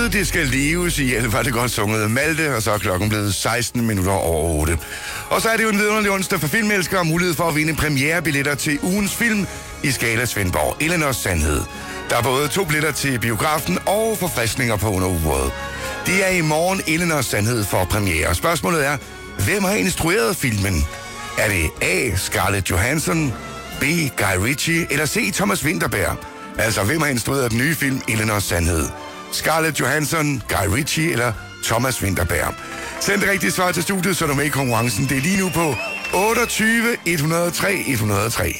Livet, det skal leves ihjel, var det godt sunget Malte, og så er klokken blevet 16 minutter over 8. Og så er det jo en vidunderlig onsdag for filmelskere og mulighed for at vinde premierebilletter til ugens film i Scala Svendborg, Eleanors Sandhed. Der er både 2 billetter til biografen og forfriskninger på under uret. Det er i morgen Eleanors Sandhed for premiere. Spørgsmålet er, hvem har instrueret filmen? Er det A. Scarlett Johansson, B. Guy Ritchie eller C. Thomas Vinterberg? Altså, hvem har instrueret den nye film Eleanors Sandhed? Scarlett Johansson, Guy Ritchie eller Thomas Vinterberg? Send det rigtige svar til studiet, så du er med i konkurrencen. Det er lige nu på 28 103 103.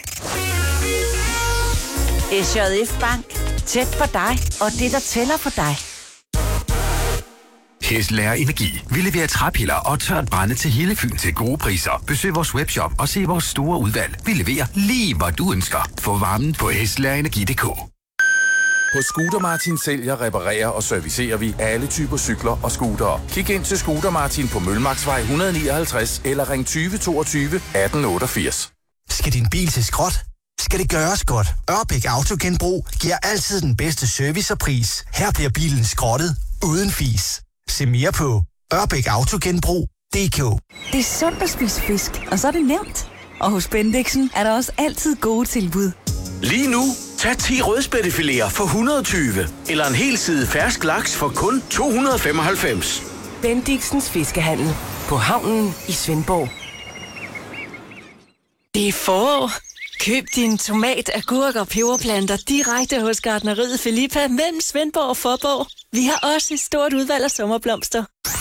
SJF Bank. Tæt på dig, og det, der tæller for dig. Hesselager Energi. Vi leverer træpiller og tørt brænde til hele Fyn til gode priser. Besøg vores webshop og se vores store udvalg. Vi leverer lige, hvor du ønsker. Få varmen på hesselageringi.dk. Hos Scooter Martin sælger, reparerer og servicerer vi alle typer cykler og scootere. Kig ind til Scooter Martin på Mølmarksvej 159 eller ring 20 22 1888. Skal din bil til skrot? Skal det gøres godt? Ørbæk Autogenbrug giver altid den bedste service og pris. Her bliver bilen skrottet uden fis. Se mere på ørbækautogenbrug.dk. Det er sundt at spise fisk, og så er det nemt. Og hos Bendixen er der også altid gode tilbud. Lige nu, tag 10 rødspættefiléer for 120, eller en hel side fersk laks for kun 295. Bendixens Fiskehandel på havnen i Svendborg. Det er forår. Køb din tomat, agurk og peberplanter direkte hos Gartneriet Filippa mellem Svendborg og Fåborg. Vi har også et stort udvalg af sommerblomster.